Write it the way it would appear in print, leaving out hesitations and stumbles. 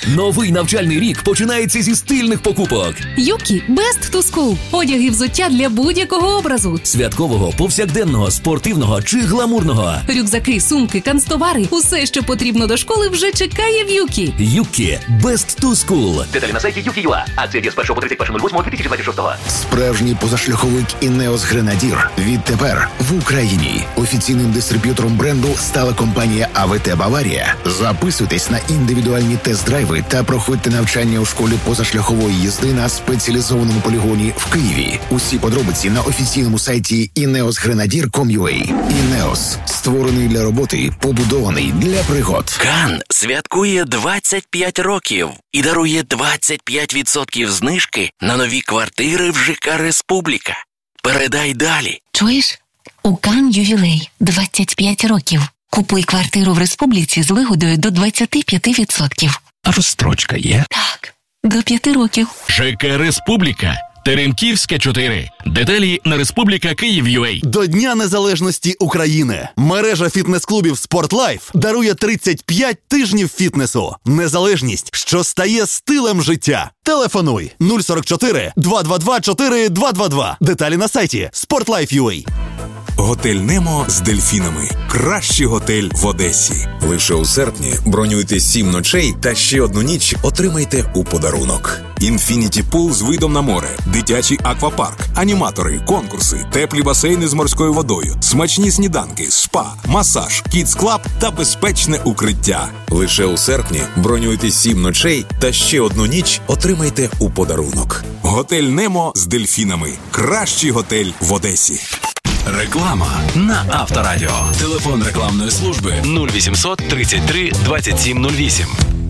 Новий навчальний рік починається зі стильних покупок. Юкі Best to School. Одяг і взуття для будь-якого образу. Святкового, повсякденного, спортивного чи гламурного. Рюкзаки, сумки, канцтовари. Усе, що потрібно до школи, вже чекає в Юкі. Юкі Best to School. Деталі на сайті Юкі.ua. Акція діє з 1 по 31.08.2026. Справжній позашляховик Ineos Grenadier відтепер в Україні. Офіційним дистриб'ютором бренду стала компанія АВТ Баварія. Записуйтесь на індивідуальні тест-драйви та проходьте навчання у школі позашляхової їзди на спеціалізованому полігоні в Києві. Усі подробиці на офіційному сайті ineosgrenadier.com.ua. Ineos. Створений для роботи, побудований для пригод. Кан святкує 25 років і дарує 25% знижки на нові квартири в ЖК «Республіка». Передай далі. Чуєш? У Кан ювілей 25 років. Купуй квартиру в Республіці з вигодою до 25%. А розстрочка є? Так, до 5 років. ЖК «Республіка». Теремківська, 4. Деталі на Республіка Київ.ua. До Дня Незалежності України мережа фітнес-клубів «Спортлайф» дарує 35 тижнів фітнесу. Незалежність, що стає стилем життя. Телефонуй 044 222 4222. Деталі на сайті sportlife.ua. Готель «Немо» з дельфінами. Кращий готель в Одесі. Лише у серпні бронюйте 7 ночей та ще 1 ніч отримайте у подарунок. Інфініті пул з видом на море, дитячий аквапарк, аніматори, конкурси, теплі басейни з морською водою, смачні сніданки, спа, масаж, кідс-клаб та безпечне укриття. Лише у серпні бронюйте 7 ночей та ще 1 ніч отримайте у подарунок. Готель «Немо» з дельфінами. Кращий готель в Одесі. Реклама на Авторадіо. Телефон рекламної служби 0800 33 27 08.